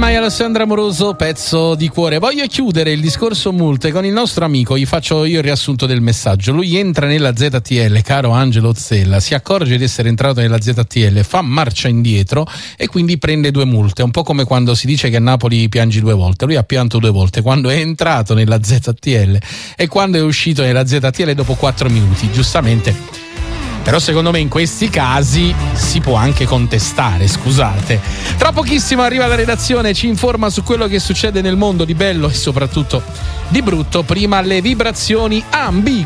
Anna e Alessandra Amoroso, pezzo di cuore. Voglio chiudere il discorso multe con il nostro amico, gli faccio io il riassunto del messaggio. Lui entra nella ZTL, caro Angelo Zella, si accorge di essere entrato nella ZTL, fa marcia indietro e quindi prende 2 multe, un po' come quando si dice che a Napoli piangi 2 volte. Lui ha pianto 2 volte, quando è entrato nella ZTL e quando è uscito nella ZTL dopo 4 minuti, giustamente. Però secondo me in questi casi si può anche contestare, scusate. Tra pochissimo arriva la redazione, ci informa su quello che succede nel mondo di bello e soprattutto di brutto. Prima le vibrazioni ambigue.